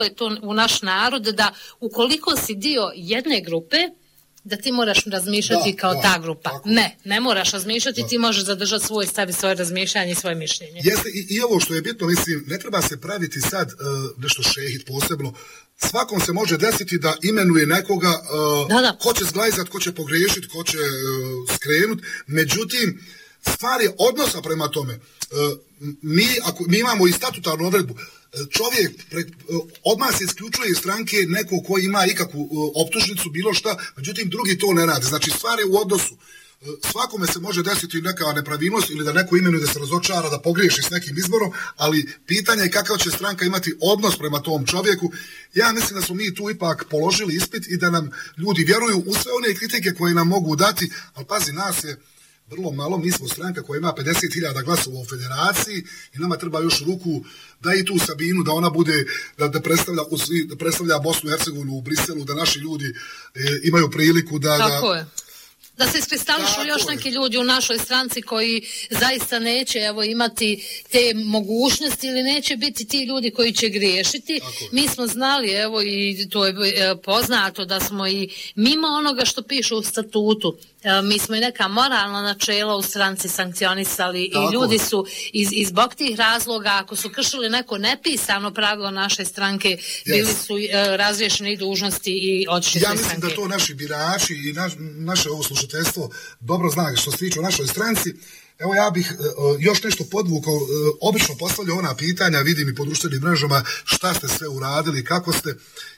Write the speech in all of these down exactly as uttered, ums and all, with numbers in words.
je to u naš narod da ukoliko si dio jedne grupe, da ti moraš razmišljati da, kao da, ta grupa. tako. Ne, ne moraš razmišljati, da. Ti možeš zadržati svoj stav i svoje razmišljanje i svoje mišljenje. Jeste, i, i ovo što je bitno, mislim, ne treba se praviti sad uh, nešto šehit posebno. Svakom se može desiti da imenuje nekoga uh, da, da. ko će zglajzat, ko će pogriješiti, ko će uh, skrenut. Međutim, stvar je odnosa prema tome. Uh, mi, ako, mi imamo i statutarnu odredbu. Čovjek pre, odmah se isključuje iz stranke neko ko ima ikakvu optužnicu, bilo šta, međutim drugi to ne radi. Znači stvar je u odnosu. Svakome se može desiti neka nepravilnost ili da neko imenuje da se razočara, da pogriješi s nekim izborom, ali pitanje je kakav će stranka imati odnos prema tom čovjeku. Ja mislim da smo mi tu ipak položili ispit i da nam ljudi vjeruju u sve one kritike koje nam mogu dati, ali pazi, nas je vrlo malo, mi smo stranka koja ima pedeset hiljada glasova u federaciji i nama treba još ruku da i tu Sabinu, da ona bude, da, da, predstavlja, da predstavlja Bosnu i Hercegovinu u Briselu, da naši ljudi e, imaju priliku da... Tako da, je. Da se iskristališu još neki ljudi u našoj stranci koji zaista neće evo, imati te mogućnosti ili neće biti ti ljudi koji će griješiti. Mi smo znali, evo i to je poznato, da smo i mimo onoga što piše u statutu, mi smo i neka moralna načela u stranci sankcionisali i Tako. ljudi su iz, iz zbog tih razloga, ako su kršili neko nepisano pravilo naše stranke, yes. bili su uh, razriješeni dužnosti i otišli ja stranke. mislim da to naši birači i naš, naše ovo slušateljstvo dobro zna što se tiče u našoj stranci. Evo ja bih uh, još nešto podvukao, uh, obično postavljaju ona pitanja, vidim i po društvenim mrežama, šta ste sve uradili, kako ste,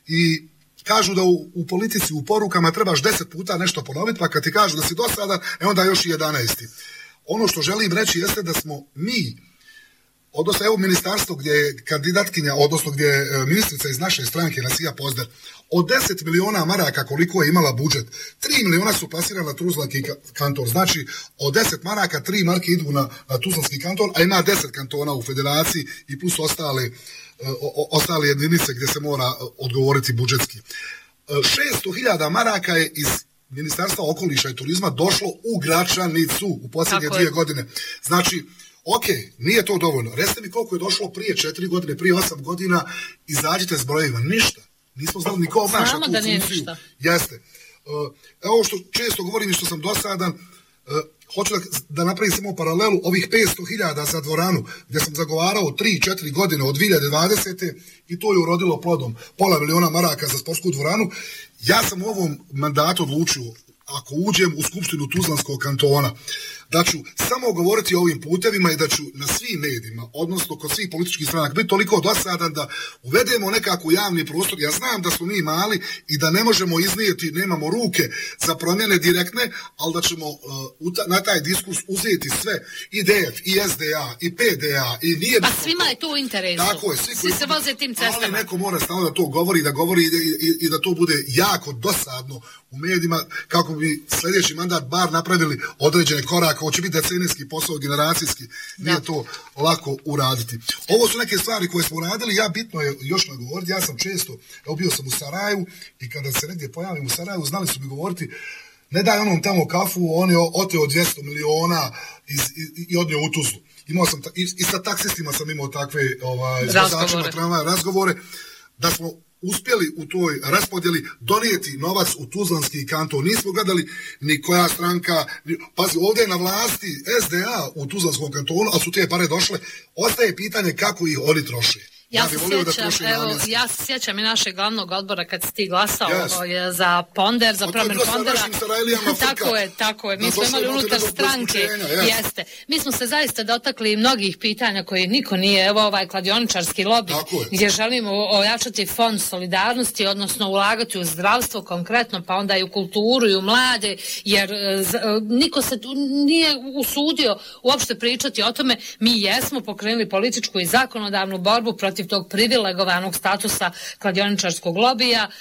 i kažu da u, u politici, u porukama trebaš deset puta nešto ponoviti, pa kad ti kažu da si dosadan, e onda još i jedanaesti. Ono što želim reći jeste da smo mi, odnosno evo ministarstvo gdje je kandidatkinja, odnosno gdje je ministrica iz naše stranke Nasija Pozdar, od deset miliona maraka koliko je imala budžet, tri miliona su plasirana na Tuzlanski kanton. Znači, od deset maraka, tri marke idu na, na Tuzlanski kanton, a ima deset kantona u federaciji i plus ostale, o, ostale jedinice gdje se mora odgovoriti budžetski. šesto hiljada maraka je iz Ministarstva okoliša i turizma došlo u Gračanicu u posljednje dvije godine. Znači, ok, nije to dovoljno. Recite mi koliko je došlo prije četiri godine, prije osam godina, izađite s brojevima. Ništa. Nismo znali niko obnaša tu funkciju. Jeste. Evo što često govorim i što sam dosadan, hoću da, da napravim samo paralelu ovih petsto hiljada za dvoranu, gdje sam zagovarao tri četiri godine od dvije hiljade dvadesete i to je urodilo plodom pola miliona maraka za sportsku dvoranu. Ja sam u ovom mandatu odlučio, ako uđem u skupštinu Tuzlanskog kantona, da ću samo govoriti o ovim putevima i da ću na svim medijima, odnosno kod svih političkih stranaka, biti toliko dosadan da uvedemo nekako javni prostor. Ja znam da smo mi mali i da ne možemo iznijeti, nemamo ruke za promjene direktne, ali da ćemo uh, na taj diskurs uzeti sve, i D F, i S D A, i P D A, i nije... Pa svima je to u interesu. Tako je, svi, svi se voze tim cestama. Ali neko mora stalno da to govori, da govori i, i, i da to bude jako dosadno u medijima, kako bi sljedeći mandat bar napravili određene korake. Ovo će biti decenijski posao, generacijski, nije to lako uraditi. Ovo su neke stvari koje smo uradili, ja bitno je još nagovoriti, ja sam često, evo bio sam u Sarajevu i kada se negdje pojavim u Sarajevu, znali su mi govoriti, ne daj onom tamo kafu, on je oteo dvjesto miliona iz, i, i odnio u Tuzlu. Imao sam, ta, i, i sa taksistima sam imao takve ovaj, razgovore. Tramvaja, razgovore, da smo uspjeli u toj raspodjeli donijeti novac u Tuzlanski kanton. Nismo gledali ni koja stranka, ni, pazi, ovdje je na vlasti S D A u Tuzlanskom kantonu, a su te pare došle. Ostaje pitanje kako ih oni troše. Ja, ja se sjećam, evo, ja se sjećam i našeg glavnog odbora kad si ti glasao yes. za ponder, za promjenu pondera. Tako je, tako je. Mi smo imali unutar stranke. Yes. Jeste. Mi smo se zaista dotakli mnogih pitanja koje niko nije, evo ovaj kladioničarski lobby, gdje želimo ojačati fond solidarnosti, odnosno ulagati u zdravstvo konkretno, pa onda i u kulturu i u mlade, jer z, niko se nije usudio uopšte pričati o tome. Mi jesmo pokrenuli političku i zakonodavnu borbu protiv tog privilegovanog statusa kladioničarskog lobija.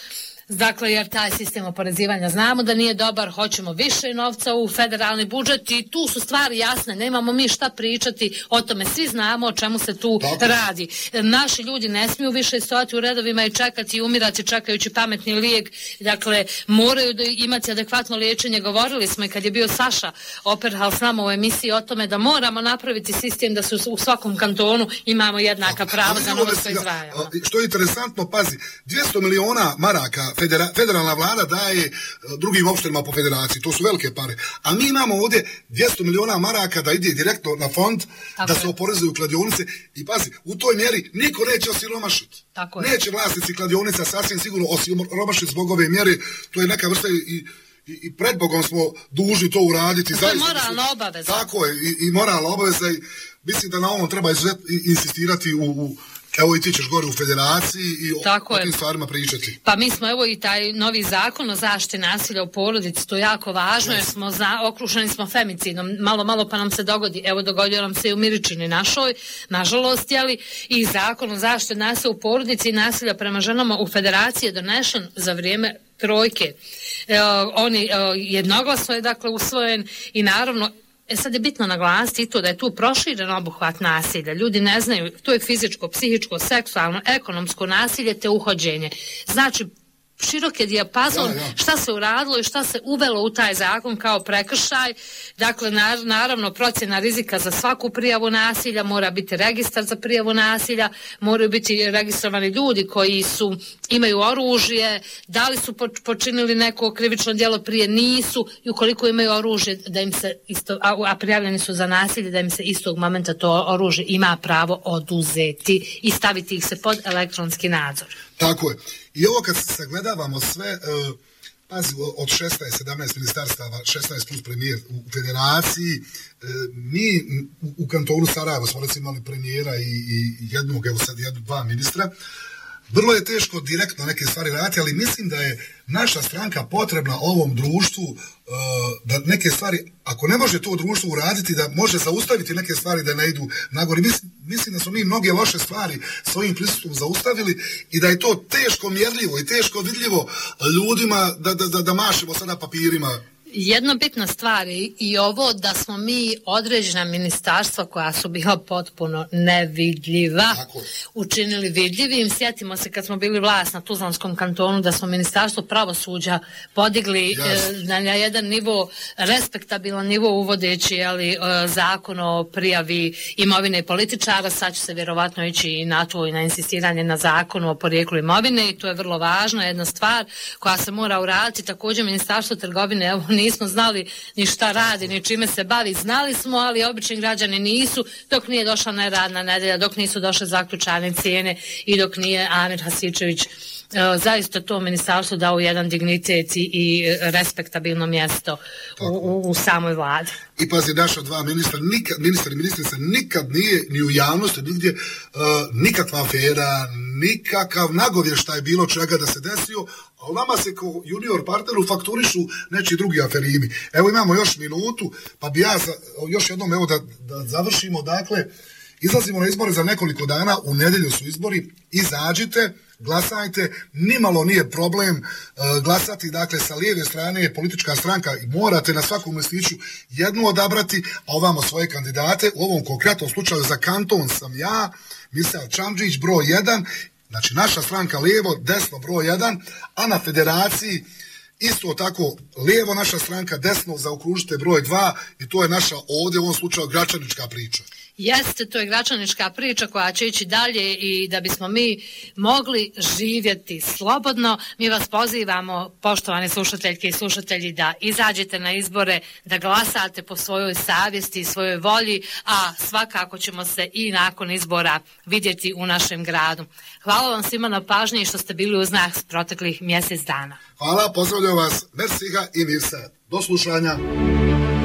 Dakle, jer taj sistem oporezivanja znamo da nije dobar, hoćemo više novca u federalni budžet i tu su stvari jasne, nemamo mi šta pričati o tome, svi znamo o čemu se tu Tako. radi. Naši ljudi ne smiju više stojati u redovima i čekati i umirati čekajući pametni lijek, dakle, moraju da imati adekvatno liječenje. Govorili smo i kad je bio Saša Operhal s nama u emisiji o tome da moramo napraviti sistem da se u svakom kantonu imamo jednaka prava za novo što izdvajamo. Što je interesantno, pazi, dvjesto miliona maraka Federa, federalna vlada daje drugim opštinama po federaciji, to su velike pare. A mi imamo ovdje dvjesto miliona maraka da ide direktno na fond, Tako da je. se oporezuju kladionice i pazi, u toj mjeri niko neće osiromašiti. Neće vlasnici kladionica sasvim sigurno osiromašiti zbog ove mjere, to je neka vrsta i, i, i pred Bogom smo dužni to uraditi. To je moralna obaveza. Tako je, i, i moralna obaveza i mislim da na ovom treba izvet, insistirati u, u evo i ti ćeš gore u federaciji i o, o tim stvarima pričati. Pa mi smo, evo i taj novi zakon o zaštiti nasilja u porodici, to je jako važno, yes. jer smo za, okruženi smo femicidom, malo, malo pa nam se dogodi, evo dogodio nam se i u Miričini našoj, nažalost, jeli, i zakon o zaštiti nasilja u porodici i nasilja prema ženama u federaciji je donešen za vrijeme trojke. E, oni e, jednoglasno je dakle usvojen i naravno E sad je bitno naglasiti to da je tu proširen obuhvat nasilja. Ljudi ne znaju, to je fizičko, psihičko, seksualno, ekonomsko nasilje te uhođenje. Znači, širok je dijapazon ja, ja. šta se uradilo i šta se uvelo u taj zakon kao prekršaj. Dakle, naravno, procjena rizika za svaku prijavu nasilja, mora biti registar za prijavu nasilja, moraju biti registrovani ljudi koji su imaju oružje, da li su počinili neko krivično djelo prije, nisu, i ukoliko imaju oružje, da im se isto, a, a prijavljeni su za nasilje, da im se istog momenta to oružje ima pravo oduzeti i staviti ih se pod elektronski nadzor. Tako je. I ovo kad sagledavamo sve, uh, pazi, od šesnaest sedamnaest ministarstava, šesnaest plus premijer u federaciji, uh, mi u, u kantonu Sarajevo smo recimo imali premijera i, i jednog, evo sad jednog, dva ministra. Vrlo je teško direktno neke stvari raditi, ali mislim da je naša stranka potrebna ovom društvu uh, da neke stvari, ako ne može to društvo uraditi, da može zaustaviti neke stvari da ne idu nagore. Mislim, mislim da smo mi mnoge loše stvari svojim prisustvom zaustavili i da je to teško mjerljivo i teško vidljivo ljudima da, da, da, da mašemo sada papirima. Jedna bitna stvar je i ovo da smo mi određena ministarstva koja su bila potpuno nevidljiva učinili vidljivim. Sjetimo se kad smo bili vlast na Tuzlanskom kantonu da smo ministarstvo pravosuđa podigli yes. na jedan nivo, respektabilan nivo uvodeći ali, zakon o prijavi imovine političara. Sad će se vjerovatno ići i na to i na insistiranje na zakonu o porijeklu imovine i to je vrlo važno, jedna stvar koja se mora uraditi. Također ministarstvo trgovine, evo nismo znali ni šta radi, ni čime se bavi. Znali smo, ali obični građani nisu, dok nije došla neradna nedelja, dok nisu došle zaključane cijene i dok nije Amir Hasičević zaista to ministarstvo dao jedan dignitet i, i respektabilno mjesto u, u, u samoj vladi. I pazi, naša dva ministra, nikad, ministar i ministrica nikad nije ni u javnosti, nigdje uh, nikakva afera, nikakav nagovještaj bilo čega da se desio, ali nama se kao junior partneru fakturišu neči drugi aferimi. Evo imamo još minutu, pa bi ja za, još jednom evo da, da završimo, dakle, izlazimo na izbore za nekoliko dana, u nedjelju su izbori, izađite, glasajte, nimalo nije problem uh, glasati, dakle, sa lijeve strane je politička stranka i morate na svakom listiću jednu odabrati, a ovamo svoje kandidate. U ovom konkretnom slučaju za kanton sam ja, Mirsad Čamdžić, broj jedan, znači naša stranka lijevo, desno broj jedan, a na federaciji isto tako lijevo naša stranka, desno zaokružite broj dva i to je naša ovdje u ovom slučaju gračanička priča. Jeste, to je gračanička priča koja će ići dalje i da bismo mi mogli živjeti slobodno, mi vas pozivamo, poštovane slušateljke i slušatelji, da izađete na izbore, da glasate po svojoj savjesti i svojoj volji, a svakako ćemo se i nakon izbora vidjeti u našem gradu. Hvala vam svima na pažnji što ste bili uz nas proteklih mjesec dana. Hvala, pozdravljam vas, Mersiha i Mirsad. Do slušanja.